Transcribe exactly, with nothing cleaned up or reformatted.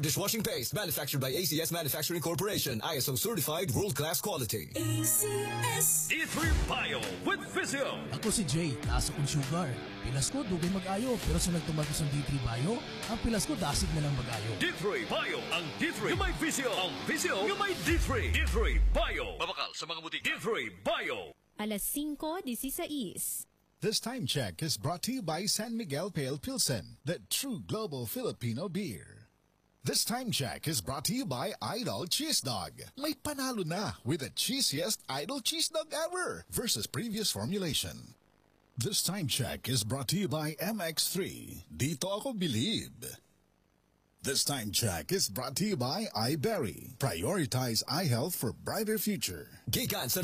Dishwashing paste manufactured by A C S Manufacturing Corporation. I S O certified world-class quality. A C S D three Bio with Vizio. Ako si Jay, taas akong sugar. Pilas ko, dugay mag-ayo. Pero sa nagtumatos ng D three Bio, ang pilas ko dasig na lang mag-ayo. D three Bio. Ang D three yung may Vizio. Ang Vizio yung may D three. D three Bio. Babakal sa mga butik. D three Bio. Alas cinco dieciséis. This time check is brought to you by San Miguel Pale Pilsen, the true global Filipino beer. This time check is brought to you by Idol Cheese Dog. May panalo na with the cheesiest Idol Cheese Dog ever versus previous formulation. This time check is brought to you by M X three. Dito ako believe. This time check is brought to you by iBerry. Prioritize eye health for brighter future. Gigan sa